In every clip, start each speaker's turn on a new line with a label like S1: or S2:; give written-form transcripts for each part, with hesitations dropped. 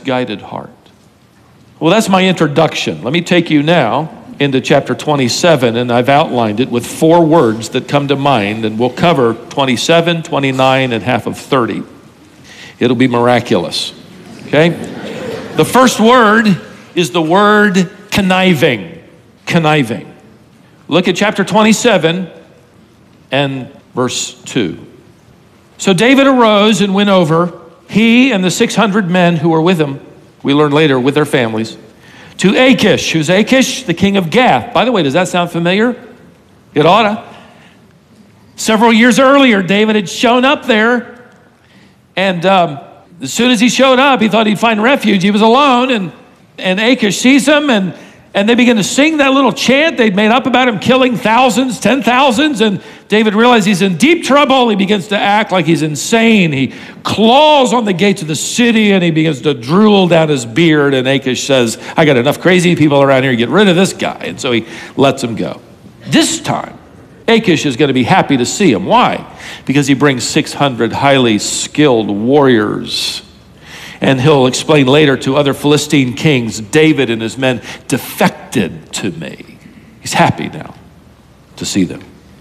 S1: misguided heart. Well, that's my introduction. Let me take you now into chapter 27, and I've outlined it with 4 words that come to mind, and we'll cover 27, 29, and half of 30. It'll be miraculous, okay? The first word is the word conniving. Conniving. Look at chapter 27 and verse 2. So David arose and went over, he and the 600 men who were with him, we learn later, with their families, to Achish. Who's Achish? The king of Gath. By the way, does that sound familiar? It oughta. Several years earlier, David had shown up there, and as soon as he showed up, he thought he'd find refuge. He was alone, and Achish sees him, and they begin to sing that little chant they'd made up about him killing thousands, 10,000s, and David realizes he's in deep trouble. He begins to act like he's insane. He claws on the gates of the city, and he begins to drool down his beard, and Achish says, I got enough crazy people around here to get rid of this guy, and so he lets him go. This time, Achish is going to be happy to see him. Why? Because he brings 600 highly skilled warriors. And he'll explain later to other Philistine kings, David and his men defected to me. He's happy now to see them.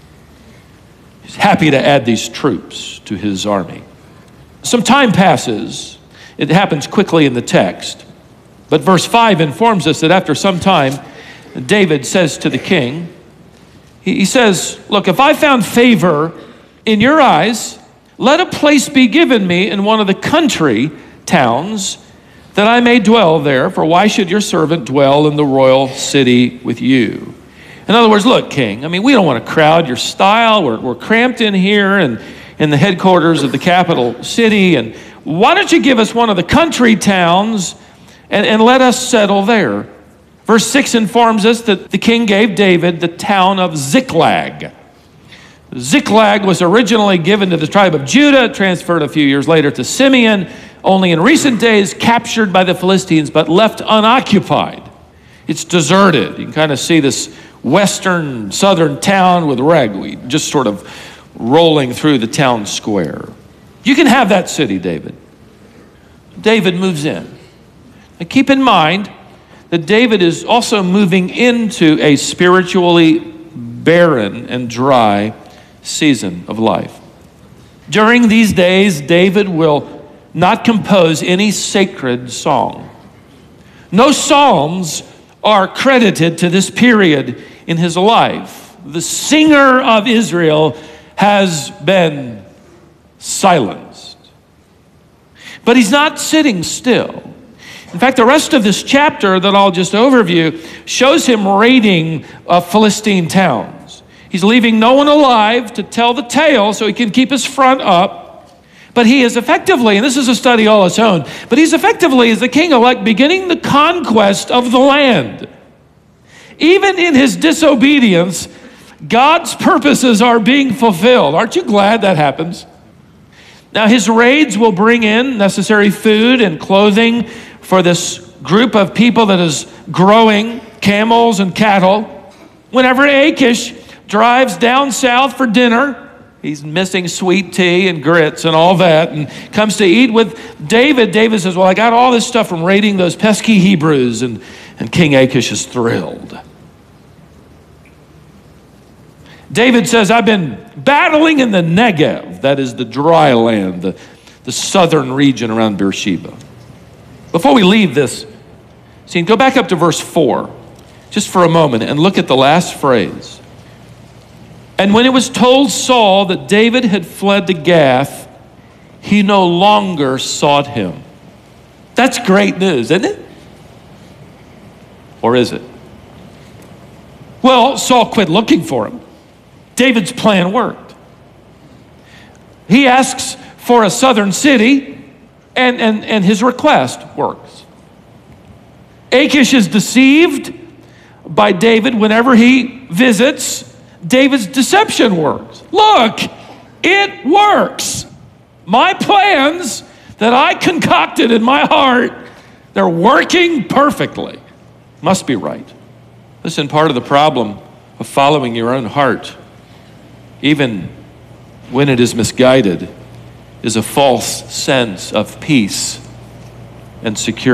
S1: He's happy to add these troops to his army. Some time passes. It happens quickly in the text. But verse 5 informs us that after some time, David says to the king, he says, look, if I found favor in your eyes, let a place be given me in one of the country towns, that I may dwell there, for why should your servant dwell in the royal city with you? In other words, look, king, I mean, we don't want to crowd your style. We're cramped in here and in the headquarters of the capital city, and why don't you give us one of the country towns and let us settle there? Verse 6 informs us that the king gave David the town of Ziklag. Ziklag was originally given to the tribe of Judah, transferred a few years later to Simeon, only in recent days captured by the Philistines, but left unoccupied. It's deserted. You can kind of see this western, southern town with ragweed just sort of rolling through the town square. You can have that city, David. David moves in. Now keep in mind that David is also moving into a spiritually barren and dry season of life. During these days, David will not compose any sacred song. No psalms are credited to this period in his life. The singer of Israel has been silenced. But he's not sitting still. In fact, the rest of this chapter that I'll just overview shows him raiding Philistine towns. He's leaving no one alive to tell the tale so he can keep his front up. But he is effectively, and this is a study all its own, but he's effectively, as the king-elect, beginning the conquest of the land. Even in his disobedience, God's purposes are being fulfilled. Aren't you glad that happens? Now, his raids will bring in necessary food and clothing for this group of people that is growing, camels and cattle. Whenever Achish drives down south for dinner, he's missing sweet tea and grits and all that, and comes to eat with David. David says, well, I got all this stuff from raiding those pesky Hebrews, and King Achish is thrilled. David says, I've been battling in the Negev, that is the dry land, the southern region around Beersheba. Before we leave this scene, go back up to verse 4, just for a moment, and look at the last phrase. And when it was told Saul that David had fled to Gath, he no longer sought him. That's great news, isn't it? Or is it? Well, Saul quit looking for him. David's plan worked. He asks for a southern city, and his request works. Achish is deceived by David whenever he visits. David's deception works. Look, it works. My plans that I concocted in my heart, they're working perfectly. Must be right. Listen, part of the problem of following your own heart, even when it is misguided, is a false sense of peace and security.